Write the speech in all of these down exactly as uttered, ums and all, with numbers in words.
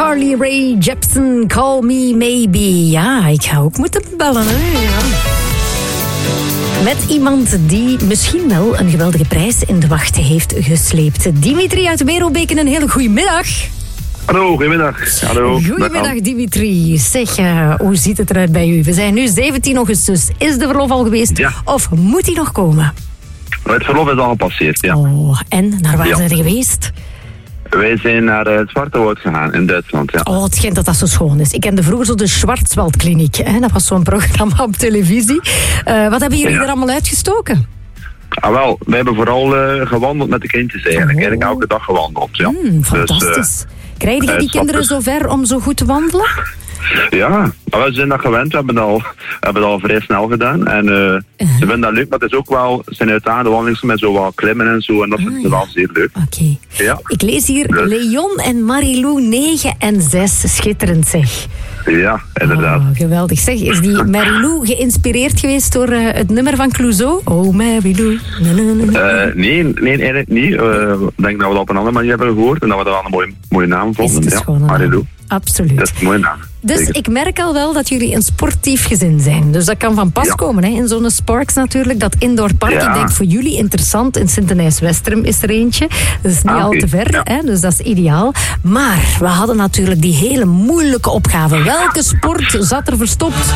Carly Rae Jepsen, Call Me Maybe. Ja, ik ga ook moeten bellen. Hè? Ja. Met iemand die misschien wel een geweldige prijs in de wacht heeft gesleept. Dimitri uit Merelbeke, een hele goede middag. Hallo, goedemiddag. Hallo. Goedemiddag Dimitri. Zeg, uh, hoe ziet het eruit bij u? We zijn nu zeventien augustus. Is de verlof al geweest? Ja. Of moet die nog komen? Het verlof is al gepasseerd, ja. Oh, en naar waar ja. zijn we geweest? Wij zijn naar het Zwarte Woud gegaan in Duitsland, ja. Oh, het schijnt dat dat zo schoon is. Ik kende vroeger zo de Schwarzwaldkliniek. Hè? Dat was zo'n programma op televisie. Uh, wat hebben jullie ja. er allemaal uitgestoken? Ah, wel, wij hebben vooral uh, gewandeld met de kindjes eigenlijk. Oh. Eigenlijk elke dag gewandeld, ja. Mm, fantastisch. Dus, uh, Krijg je die kinderen zo ver om zo goed te wandelen? Ja, maar we zijn dat gewend. We hebben dat al, we hebben dat al vrij snel gedaan. En uh, uh-huh. ze vinden dat leuk, maar het is ook wel zijn uitdagende wandelingen met zo wat klimmen en zo. En dat vinden ze wel zeer leuk. Oké. Okay. Ja. Ik lees hier dus. Leon en Marilou negen en zes. Schitterend zeg. Ja, inderdaad. Oh, geweldig. Zeg, is die Marilou geïnspireerd geweest door uh, het nummer van Clouseau? Oh, Marilou. Na, na, na, na. Uh, nee, nee, eigenlijk niet. Uh, ik denk dat we dat op een andere manier hebben gehoord. En dat we dat wel een mooie, mooie naam vonden. Is het ja, Marilou. Absoluut. Dat is een mooie naam. Dus Zeker. Ik merk al wel dat jullie een sportief gezin zijn. Dus dat kan van pas ja. komen. Hè? In zo'n Sparks natuurlijk. Dat indoor park. Ja. Ik denk voor jullie interessant. In Sint-Denijs-Westerum is er eentje. Dat is niet ah, al te ver. Ja. Hè? Dus dat is ideaal. Maar we hadden natuurlijk die hele moeilijke opgave. Welke sport zat er verstopt?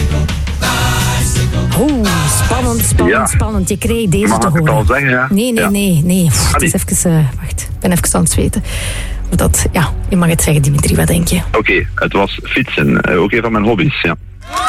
Oh, spannend, spannend, ja. spannend. Je kreeg deze Mag te horen. Mag ik het al zeggen, ja? Nee, nee, ja. nee. nee. Pff, het is even... Uh, wacht, ik ben even aan het zweten. Dat, ja, je mag het zeggen, Dimitri, wat denk je? Oké, okay, het was fietsen. Uh, ook een van mijn hobby's, ja.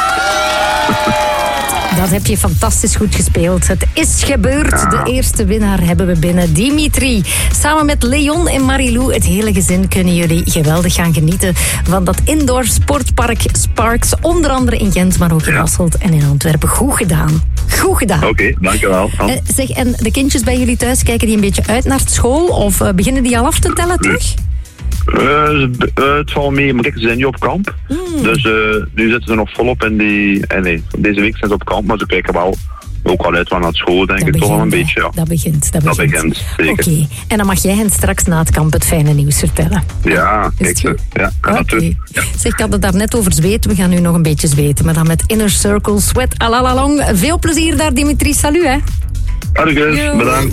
Dat heb je fantastisch goed gespeeld. Het is gebeurd. Ja. De eerste winnaar hebben we binnen. Dimitri. Samen met Leon en Marilou, het hele gezin, kunnen jullie geweldig gaan genieten van dat indoor sportpark Sparks. Onder andere in Gent, maar ook in ja. Hasselt en in Antwerpen. Goed gedaan. Goed gedaan. Oké, okay, dankjewel. Uh, zeg, en de kindjes bij jullie thuis, kijken die een beetje uit naar school? Of uh, beginnen die al af te tellen terug? Uh, uh, het valt mee, maar kijk, ze zijn nu op kamp. Mm. Dus uh, nu zitten ze nog volop in die... Eh, nee, deze week zijn ze op kamp, maar ze kijken wel ook al uit wel naar school, denk dat ik begint, toch wel een beetje. Ja. Dat begint, dat, dat begint. begint zeker. Oké, okay. En dan mag jij hen straks na het kamp het fijne nieuws vertellen. Ja, is kijk, ja, kan okay. dat ja. Zeg, ik had het daar net over zweten, we gaan nu nog een beetje zweten, maar dan met Inner Circle, Sweat, alalalong. Veel plezier daar, Dimitri, salut hè. Argus, bedankt.